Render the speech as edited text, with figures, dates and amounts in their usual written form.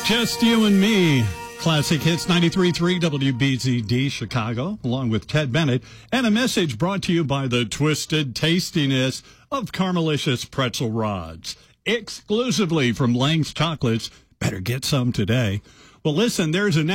Just You and Me. Classic Hits 93.3 WBZD Chicago, along with Ted Bennett. And a message brought to you by the twisted tastiness of Caramelicious Pretzel Rods. Exclusively from Lang's Chocolates. Better get some today. Well, listen, there's a